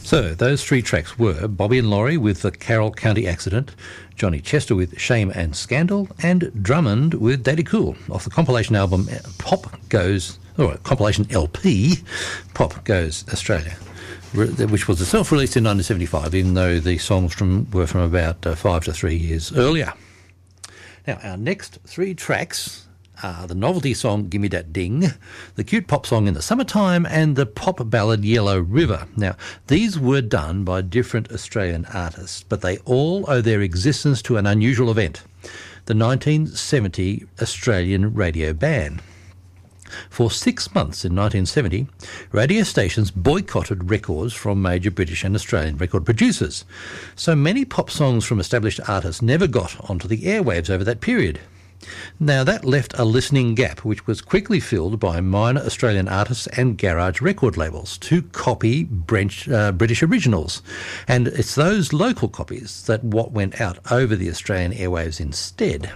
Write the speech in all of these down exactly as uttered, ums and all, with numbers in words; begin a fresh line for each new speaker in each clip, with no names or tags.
So those three tracks were Bobby and Laurie with the Carroll County Accident, Johnny Chester with Shame and Scandal, and Drummond with Daddy Cool off the compilation album Pop Goes, or compilation L P, Pop Goes Australia, which was itself released in nineteen seventy-five, even though the songs from were from about uh, five to three years earlier. Now, our next three tracks are the novelty song Gimme Dat Ding, the cute pop song In the Summertime, and the pop ballad Yellow River. Now, these were done by different Australian artists, but they all owe their existence to an unusual event, the nineteen seventy Australian radio ban. For six months in nineteen seventy, radio stations boycotted records from major British and Australian record producers. So many pop songs from established artists never got onto the airwaves over that period. Now, that left a listening gap, which was quickly filled by minor Australian artists and garage record labels to copy British, uh, British originals. And it's those local copies that what went out over the Australian airwaves instead.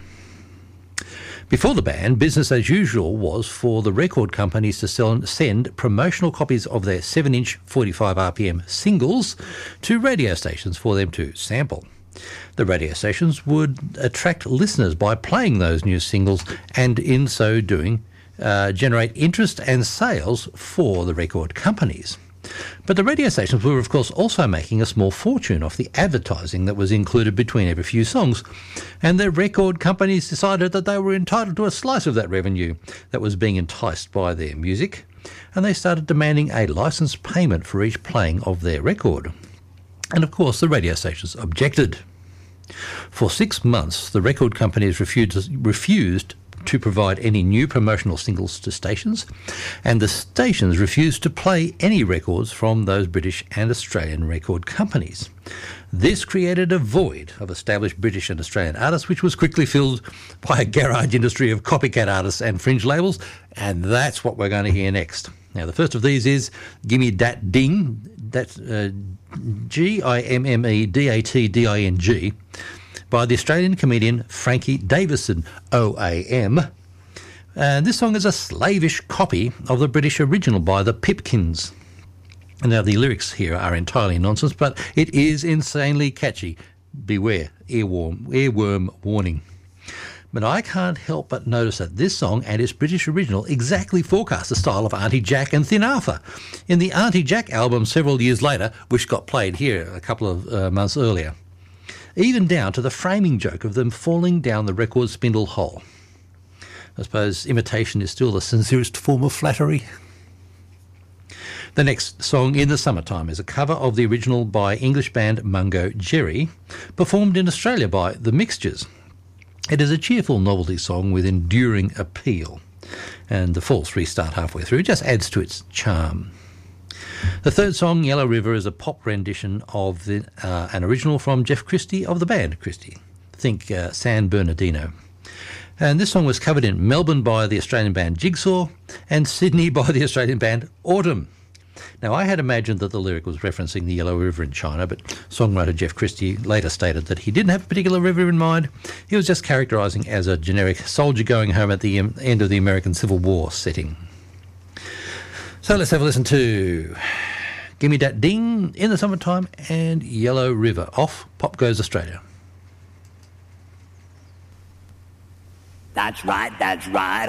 Before the ban, business as usual was for the record companies to sell, send promotional copies of their seven inch forty-five R P M singles to radio stations for them to sample. The radio stations would attract listeners by playing those new singles and in so doing uh, generate interest and sales for the record companies. But the radio stations were, of course, also making a small fortune off the advertising that was included between every few songs, and the record companies decided that they were entitled to a slice of that revenue that was being enticed by their music, and they started demanding a licence payment for each playing of their record. And, of course, the radio stations objected. For six months, the record companies refused, refused to provide any new promotional singles to stations, and the stations refused to play any records from those British and Australian record companies. This created a void of established British and Australian artists, which was quickly filled by a garage industry of copycat artists and fringe labels, and that's what we're going to hear next. Now, the first of these is Gimme Dat Ding, that's uh, G I M M E D A T D I N G, by the Australian comedian Frankie Davison, O A M. And this song is a slavish copy of the British original by the Pipkins. Now, the lyrics here are entirely nonsense, but it is insanely catchy. Beware, earworm, earworm warning. But I can't help but notice that this song and its British original exactly forecast the style of Auntie Jack and Thin Arthur in the Auntie Jack album several years later, which got played here a couple of uh, months earlier. Even down to the framing joke of them falling down the record spindle hole. I suppose imitation is still the sincerest form of flattery. The next song, In the Summertime, is a cover of the original by English band Mungo Jerry, performed in Australia by The Mixtures. It is a cheerful novelty song with enduring appeal, and the false restart halfway through just adds to its charm. The third song, Yellow River, is a pop rendition of the, uh, an original from Jeff Christie of the band Christie. Think uh, San Bernardino. And this song was covered in Melbourne by the Australian band Jigsaw and Sydney by the Australian band Autumn. Now, I had imagined that the lyric was referencing the Yellow River in China, but songwriter Jeff Christie later stated that he didn't have a particular river in mind. He was just characterising as a generic soldier going home at the end of the American Civil War setting. So let's have a listen to Gimme Dat Ding, In the Summertime, and Yellow River off Pop Goes Australia.
That's right, that's right.